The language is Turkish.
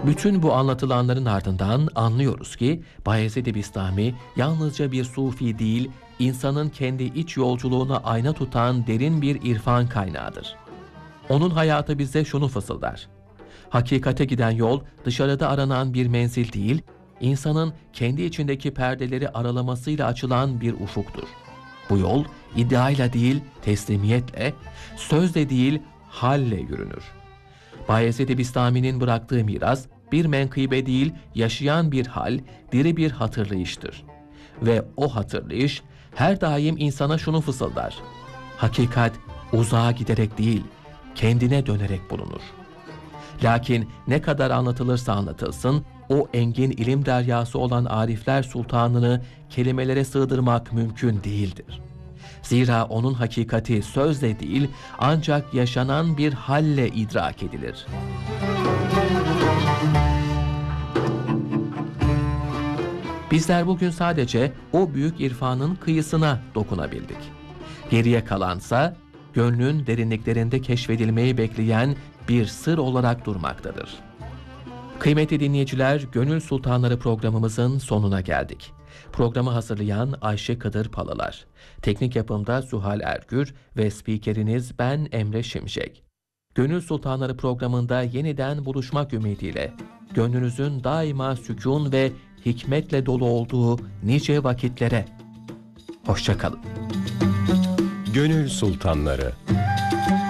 Bütün bu anlatılanların ardından anlıyoruz ki Bayezid-i Bistami yalnızca bir sufi değil, insanın kendi iç yolculuğuna ayna tutan derin bir irfan kaynağıdır. Onun hayatı bize şunu fısıldar: hakikate giden yol dışarıda aranan bir menzil değil, insanın kendi içindeki perdeleri aralamasıyla açılan bir ufuktur. Bu yol iddiayla değil, teslimiyetle, sözle değil, halle yürünür. Bayezid-i Bistami'nin bıraktığı miras, bir menkıbe değil, yaşayan bir hal, diri bir hatırlayıştır. Ve o hatırlayış her daim insana şunu fısıldar: hakikat uzağa giderek değil, kendine dönerek bulunur. Lakin ne kadar anlatılırsa anlatılsın, o engin ilim deryası olan Arifler Sultanı'nı kelimelere sığdırmak mümkün değildir. Zira onun hakikati sözle değil, ancak yaşanan bir halle idrak edilir. Bizler bugün sadece o büyük irfanın kıyısına dokunabildik. Geriye kalansa, gönlün derinliklerinde keşfedilmeyi bekleyen bir sır olarak durmaktadır. Kıymetli dinleyiciler, Gönül Sultanları programımızın sonuna geldik. Programı hazırlayan Ayşe Kadır Palalar, teknik yapımda Zuhal Ergür ve spikeriniz ben Emre Şimşek. Gönül Sultanları programında yeniden buluşmak ümidiyle, gönlünüzün daima sükûn ve hikmetle dolu olduğu nice vakitlere. Hoşça kalın. Gönül Sultanları.